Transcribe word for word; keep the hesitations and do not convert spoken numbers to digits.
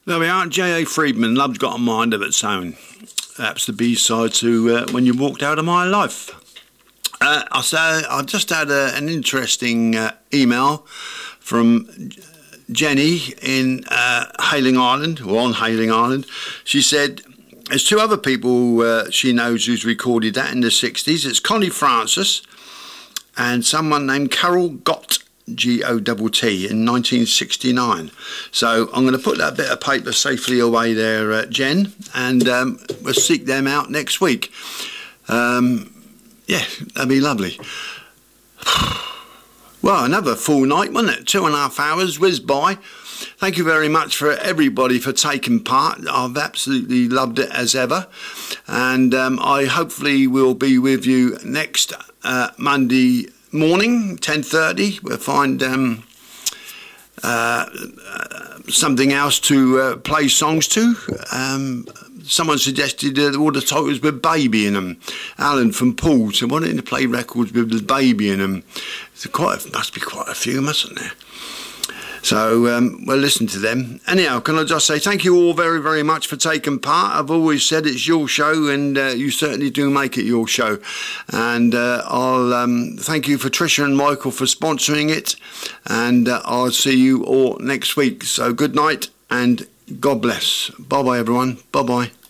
There we are, J A. Friedman, Love's Got a Mind of Its Own. That's the B-side to uh, When You Walked Out of My Life. Uh, I say I just had a, an interesting uh, email from Jenny in uh, Hayling Island, or on Hayling Island. She said there's two other people uh, she knows who's recorded that in the sixties. It's Connie Francis and someone named Carol Gott, G O T T, in nineteen sixty-nine. So I'm going to put that bit of paper safely away there, uh, Jen, and um, we'll seek them out next week. Um, yeah, that'd be lovely. Well, another full night, wasn't it? Two and a half hours whizzed by. Thank you very much for everybody for taking part. I've absolutely loved it as ever. And um, I hopefully will be with you next uh, Monday morning, ten thirty. We'll find um, uh, something else to uh, play songs to. Um, someone suggested uh, all the titles with baby in them. Alan from Paul said, why don't you play records with the baby in them? There's quite a, must be quite a few, mustn't there? So um, we'll listen to them. Anyhow, can I just say thank you all very, very much for taking part. I've always said it's your show, and uh, you certainly do make it your show. And uh, I'll um, thank you for Tricia and Michael for sponsoring it. And uh, I'll see you all next week. So good night and God bless. Bye-bye, everyone. Bye-bye.